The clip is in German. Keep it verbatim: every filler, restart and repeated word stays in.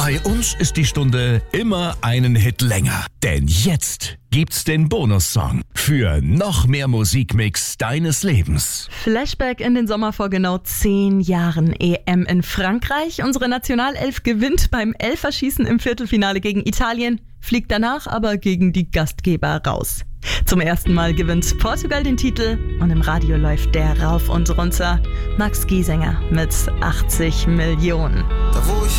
Bei uns ist die Stunde immer einen Hit länger. Denn jetzt gibt's den Bonussong für noch mehr Musikmix deines Lebens. Flashback in den Sommer vor genau zehn Jahren. E M in Frankreich. Unsere Nationalelf gewinnt beim Elferschießen im Viertelfinale gegen Italien, fliegt danach aber gegen die Gastgeber raus. Zum ersten Mal gewinnt Portugal den Titel und im Radio läuft der rauf und runter. Max Giesinger mit achtzig Millionen. Da wo ich